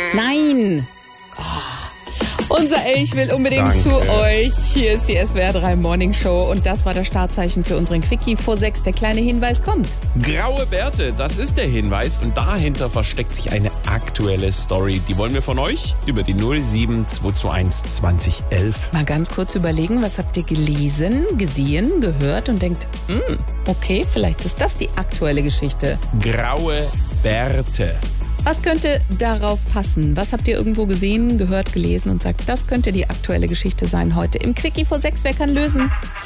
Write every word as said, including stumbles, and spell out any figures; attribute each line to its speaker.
Speaker 1: Nein! Oh. Unser Elch will unbedingt
Speaker 2: Danke.
Speaker 1: zu euch. Hier ist die S W R drei Morning Show und das war das Startzeichen für unseren Quickie. Vor sechs, der kleine Hinweis kommt.
Speaker 2: Graue Bärte, das ist der Hinweis und dahinter versteckt sich eine aktuelle Story. Die wollen wir von euch über die null sieben zwei zwei eins zwanzig elf.
Speaker 1: Mal ganz kurz überlegen, was habt ihr gelesen, gesehen, gehört und denkt, hm, okay, vielleicht ist das die aktuelle Geschichte.
Speaker 2: Graue Bärte.
Speaker 1: Was könnte darauf passen? Was habt ihr irgendwo gesehen, gehört, gelesen und sagt, das könnte die aktuelle Geschichte sein heute im Quickie vor sechs? Wer kann lösen?